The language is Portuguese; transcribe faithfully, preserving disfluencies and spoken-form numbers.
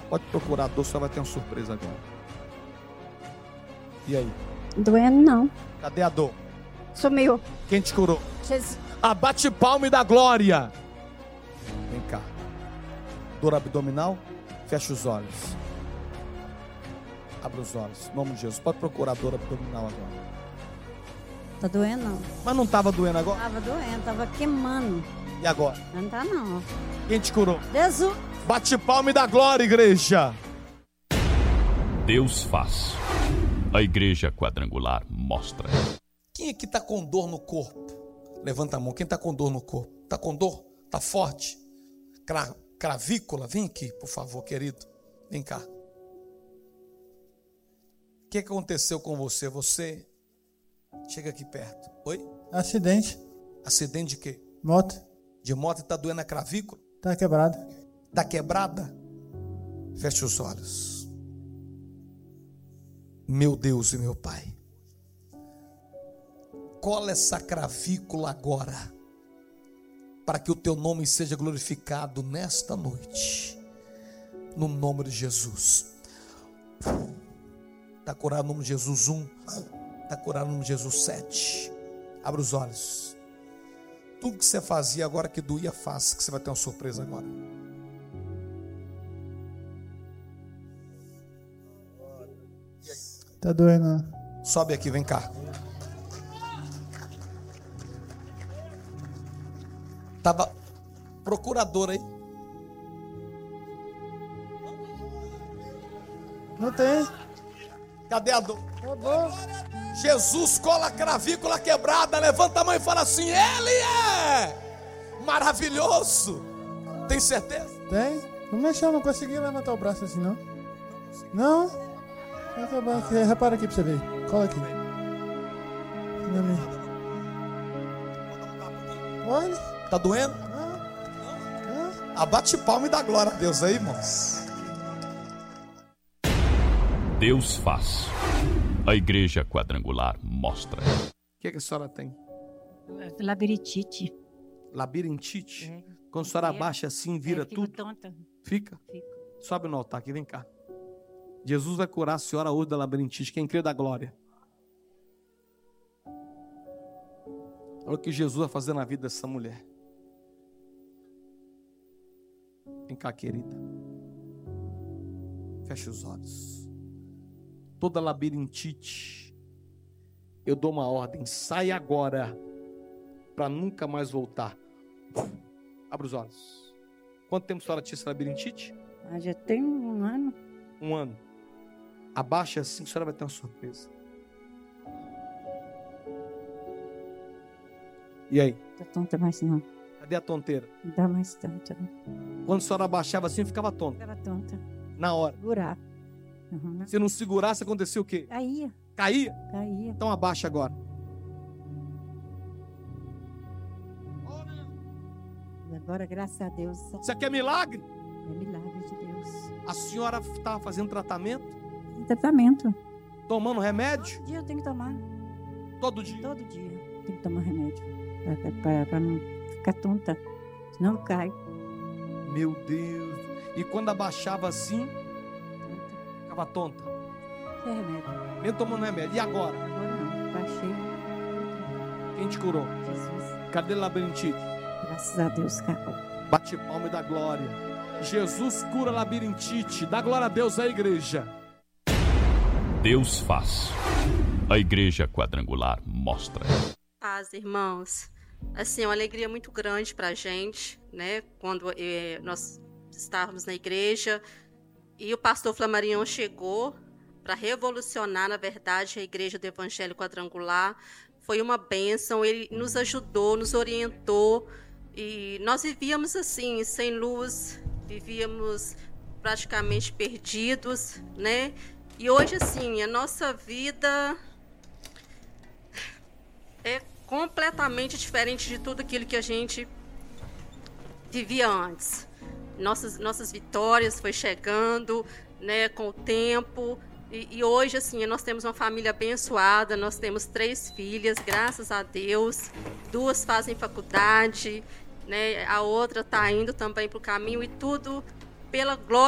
Pode procurar a dor, só vai ter uma surpresa agora. E aí? Doendo não. Cadê a dor? Sumiu. Quem te curou? Jesus. Ah, bate palma e dá glória. Vem cá. Dor abdominal? Fecha os olhos. Abre os olhos. Em nome de Jesus. Pode procurar a dor abdominal agora. Tá doendo não. Mas não estava doendo agora? Tava doendo, tava queimando. E agora? Não tá não. Quem te curou? Jesus. Bate palma e dá glória, igreja. Deus faz. A Igreja Quadrangular mostra. Quem aqui está com dor no corpo? Levanta a mão. Quem está com dor no corpo? Está com dor? Está forte? Cra- cravícula? Vem aqui, por favor, querido. Vem cá. O que aconteceu com você? Você... Chega aqui perto. Oi? Acidente. Acidente de quê? Moto. De moto e tá doendo a clavícula? Tá quebrada. Tá quebrada? Feche os olhos. Meu Deus e meu Pai. Cola essa clavícula agora, para que o teu nome seja glorificado nesta noite. No nome de Jesus. Tá curado no nome de Jesus um. Está curado no nome de Jesus sete. Abra os olhos. Tudo que você fazia agora que doía, faça, que você vai ter uma surpresa agora. Tá doendo. Sobe aqui, vem cá. Tava procurador aí. Não tem. Cadê a dor? Tá bom. Jesus cola a clavícula quebrada. Levanta a mão e fala assim: Ele é maravilhoso. Tem certeza? Tem. Não mexeu, não consegui levantar o braço assim, não. Não. Vai aqui. Repara aqui pra você ver. Cola aqui. Olha. Tá doendo? Ah. Abate palma e dá glória a Deus aí, irmãos. Deus faz. A Igreja Quadrangular mostra. O que, que a senhora tem? Labirintite. Labirintite? É. Quando a senhora É. abaixa assim, vira é, fico tudo? tonta. Fica? Fico. Sobe no altar aqui, vem cá. Jesus vai curar a senhora hoje da labirintite. Quem crê da glória. Olha o que Jesus vai fazer na vida dessa mulher. Vem cá, querida. Feche os olhos. Toda labirintite, eu dou uma ordem. Sai agora, para nunca mais voltar. Abra os olhos. Quanto tempo a senhora tinha essa labirintite? Ah, já tem um ano. Um ano. Abaixa assim, a senhora vai ter uma surpresa. E aí? Não tô tonta mais não. Cadê a tonteira? Não dá mais tanto. Não. Quando a senhora abaixava assim, ficava tonta. Ficava tonta. Na hora. Segurar. Uhum. Se não segurasse, acontecia o quê? Caía. Caía? Caía. Então abaixa agora. Agora, graças a Deus, Isso aqui é milagre? é milagre de Deus. A senhora estava fazendo tratamento? Tratamento. Tomando remédio? Todo dia eu tenho que tomar. Todo dia? Todo dia tem que tomar remédio. Para não ficar tonta. Senão eu caio. Meu Deus. E quando abaixava assim, Tonta. ficava tonta. Sem remédio. Nem tomando remédio. E agora? Agora não. Baixei. Quem te curou? Jesus. Cadê a labirintite? Graças a Deus, acabou. Bate palma e dá glória. Jesus cura a labirintite. Dá glória a Deus aí, igreja. Deus faz. A Igreja Quadrangular mostra. Paz, irmãos. Assim, é uma alegria muito grande para a gente, né? Quando eh, nós estávamos na igreja e o pastor Flamarion chegou para revolucionar, na verdade, a igreja do Evangelho Quadrangular. Foi uma bênção, ele nos ajudou, nos orientou e nós vivíamos assim, sem luz, vivíamos praticamente perdidos, né? E hoje, assim, a nossa vida é completamente diferente de tudo aquilo que a gente vivia antes. Nossas, nossas vitórias foi chegando, né, com o tempo. E, e hoje, assim, nós temos uma família abençoada, nós temos três filhas, graças a Deus. Duas fazem faculdade, né, a outra está indo também para o caminho e tudo pela glória